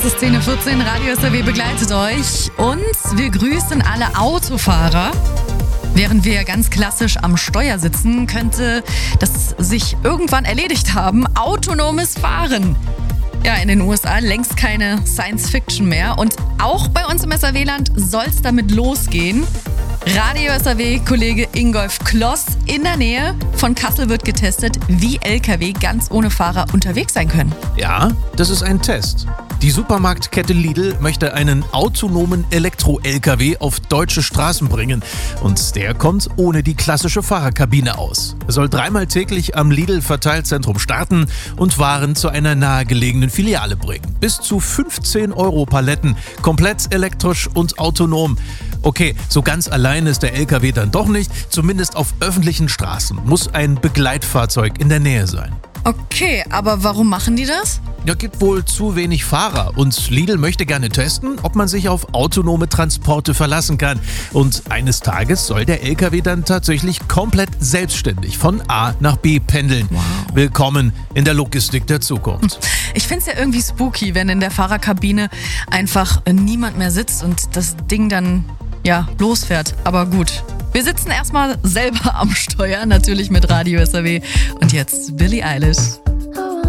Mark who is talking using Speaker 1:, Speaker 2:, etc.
Speaker 1: ist 10:14 Uhr, Radio SAW begleitet euch und wir grüßen alle Autofahrer. Während wir ganz klassisch am Steuer sitzen, könnte das sich irgendwann erledigt haben. Autonomes Fahren. Ja, in den USA längst keine Science-Fiction mehr. Und auch bei uns im SAW-Land soll es damit losgehen. Radio SAW-Kollege Ingolf Kloss in der Nähe von Kassel wird getestet, wie LKW ganz ohne Fahrer unterwegs sein können.
Speaker 2: Ja, das ist ein Test. Die Supermarktkette Lidl möchte einen autonomen Elektro-LKW auf deutsche Straßen bringen. Und der kommt ohne die klassische Fahrerkabine aus. Er soll 3-mal täglich am Lidl-Verteilzentrum starten und Waren zu einer nahegelegenen Filiale bringen. Bis zu 15 € Paletten, komplett elektrisch und autonom. Okay, so ganz allein ist der LKW dann doch nicht. Zumindest auf öffentlichen Straßen muss ein Begleitfahrzeug in der Nähe sein.
Speaker 1: Okay, aber warum machen die das?
Speaker 2: Ja, gibt wohl zu wenig Fahrer und Lidl möchte gerne testen, ob man sich auf autonome Transporte verlassen kann. Und eines Tages soll der LKW dann tatsächlich komplett selbstständig von A nach B pendeln.
Speaker 1: Wow.
Speaker 2: Willkommen in der Logistik der Zukunft.
Speaker 1: Ich find's ja irgendwie spooky, wenn in der Fahrerkabine einfach niemand mehr sitzt und das Ding dann losfährt. Aber gut. Wir sitzen erstmal selber am Steuer, natürlich mit Radio SAW. Und jetzt Billie Eilish.